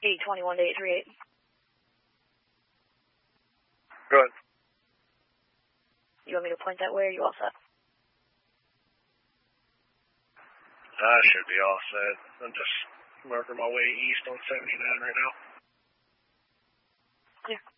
821 to 838. Go ahead. You want me to point that way, or you all set? I should be all set. I'm just working my way east on 79 right now. Clear.